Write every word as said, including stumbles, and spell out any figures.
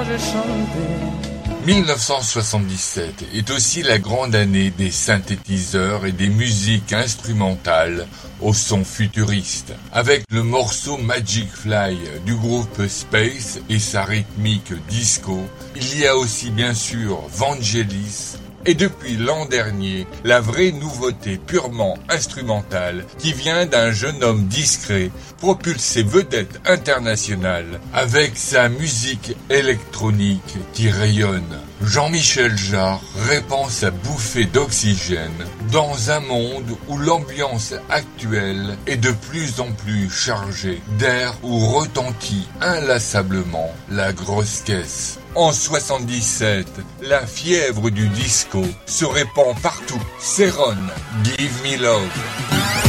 moi je chantais. mille neuf cent soixante-dix-sept est aussi la grande année des synthétiseurs et des musiques instrumentales au son futuriste. Avec le morceau Magic Fly du groupe Space et sa rythmique disco, il y a aussi bien sûr Vangelis, et depuis l'an dernier, la vraie nouveauté purement instrumentale qui vient d'un jeune homme discret, propulsé vedette internationale avec sa musique électronique qui rayonne. Jean-Michel Jarre répand sa bouffée d'oxygène dans un monde où l'ambiance actuelle est de plus en plus chargée d'air où retentit inlassablement la grosse caisse. En soixante-dix-sept, la fièvre du disco se répand partout. Céron, Give Me Love.